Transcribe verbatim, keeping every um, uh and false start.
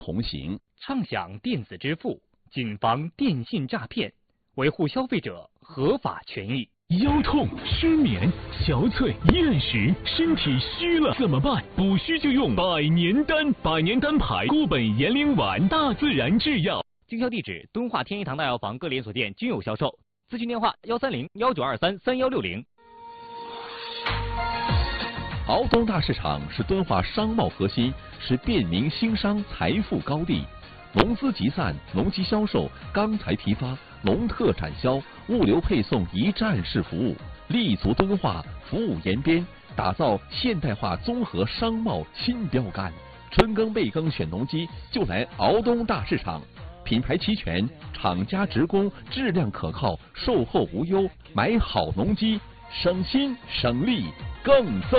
同行， 畅享电子支付，谨防电信诈骗，维护消费者合法权益。 腰痛、失眠、憔悴、厌食，身体虚了怎么办？补虚就用百年丹，百年丹牌固本延龄丸，大自然制药。 经销地址：敦化天一堂大药房各连锁店均有销售。咨询电话：幺三零幺九二三三幺六零。 敖东大市场是敦化商贸核心，是便民兴商财富高地。农资集散、农机销售、钢材批发、农特产销、物流配送一站式服务，立足敦化，服务延边，打造现代化综合商贸新标杆。春耕备耕选农机，就来敖东大市场。品牌齐全，厂家直供，质量可靠，售后无忧，买好农机，省心省力更增